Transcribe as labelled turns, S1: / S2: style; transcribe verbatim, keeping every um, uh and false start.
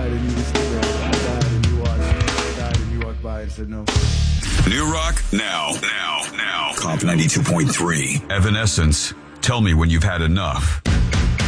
S1: died and you was there. I died and you walked. I died and you walked by and said no.
S2: New rock now, now, now.
S3: Comp ninety-two point three.
S2: Evanescence. Tell me when you've had enough.